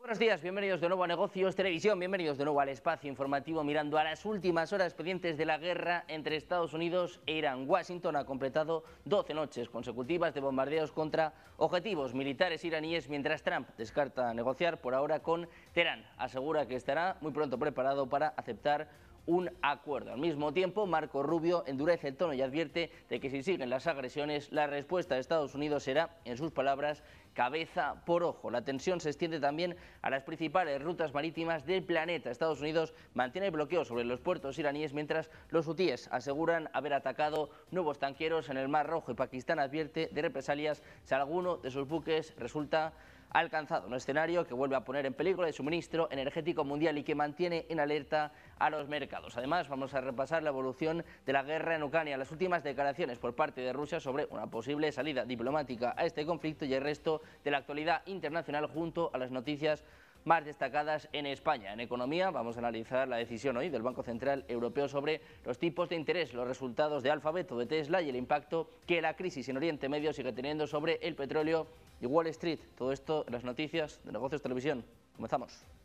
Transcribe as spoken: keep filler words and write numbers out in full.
Buenos días, bienvenidos de nuevo a Negocios Televisión, bienvenidos de nuevo al espacio informativo mirando a las últimas horas pendientes de la guerra entre Estados Unidos e Irán. Washington ha completado doce noches consecutivas de bombardeos contra objetivos militares iraníes, mientras Trump descarta negociar por ahora con Teherán. Asegura que estará muy pronto preparado para aceptar un acuerdo. Al mismo tiempo, Marco Rubio endurece el tono y advierte de que si siguen las agresiones, la respuesta de Estados Unidos será, en sus palabras, cabeza por ojo. La tensión se extiende también a las principales rutas marítimas del planeta. Estados Unidos mantiene bloqueo sobre los puertos iraníes, mientras los hutíes aseguran haber atacado nuevos tanqueros en el Mar Rojo, y Pakistán advierte de represalias si alguno de sus buques resulta alcanzado. Un escenario que vuelve a poner en peligro el suministro energético mundial y que mantiene en alerta a los mercados. Además, vamos a repasar la evolución de la guerra en Ucrania, las últimas declaraciones por parte de Rusia sobre una posible salida diplomática a este conflicto y el resto de la actualidad internacional, junto a las noticias más destacadas en España. En economía vamos a analizar la decisión hoy del Banco Central Europeo sobre los tipos de interés, los resultados de Alphabet o de Tesla y el impacto que la crisis en Oriente Medio sigue teniendo sobre el petróleo y Wall Street. Todo esto en las noticias de Negocios Televisión. Comenzamos.